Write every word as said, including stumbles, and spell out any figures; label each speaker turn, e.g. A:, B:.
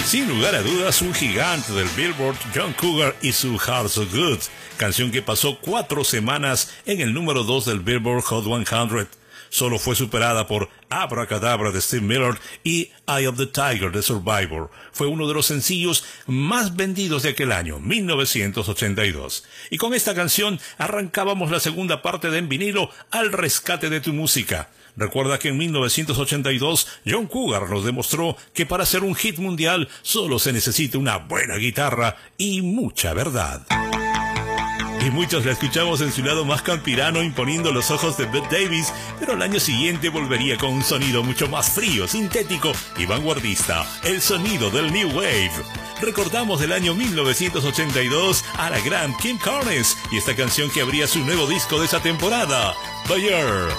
A: Sin lugar a dudas, un gigante del Billboard, John Cougar y su Heart So Good, canción que pasó cuatro semanas en el número dos del Billboard Hot cien. Solo fue superada por Abracadabra de Steve Miller y Eye of the Tiger de Survivor. Fue uno de los sencillos más vendidos de aquel año, mil novecientos ochenta y dos. Y con esta canción arrancábamos la segunda parte de En Vinilo, Al Rescate de tu Música. Recuerda que en mil novecientos ochenta y dos John Cougar nos demostró que para hacer un hit mundial solo se necesita una buena guitarra y mucha verdad. Y muchos la escuchamos en su lado más campirano, imponiendo los ojos de Bette Davis, pero al año siguiente volvería con un sonido mucho más frío, sintético y vanguardista, el sonido del New Wave. Recordamos del año mil novecientos ochenta y dos a la gran Kim Carnes y esta canción que abría su nuevo disco de esa temporada, Bayer.